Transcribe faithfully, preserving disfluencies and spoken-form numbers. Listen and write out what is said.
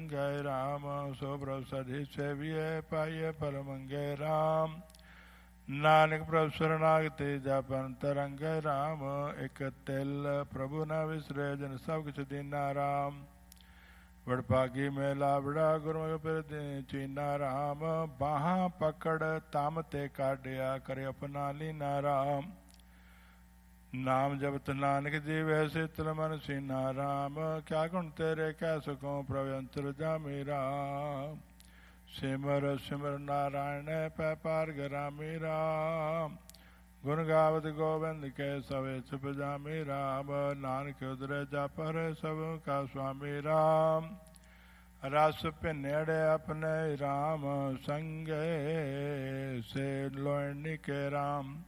संगय राम। सो प्रभ सधि सेविये पाइये फल मंगे राम। नानक प्रभ शरणागति जपन तरंगे राम। एक तिल प्रभु न विसरे जन सब किछ दीना राम। वडभागी मेला बड़ा गुरमुख फिर चीना राम। बाहा पकड़ ताम ते काढ़िया करे अपना लीना राम। नाम जपत नानक जी वैसे तिल मन सीना राम। क्या गुण तेरे कै सको प्रभु अंतर जामी राम। सिमर सिमर नारायण पै पार गरामी राम। गुण गावत गोविंद के सवे सुप जामी राम। नानक उदरे जप हरे सब का स्वामी राम। रस पिनेड़े अपने राम संगे से लोणी के राम।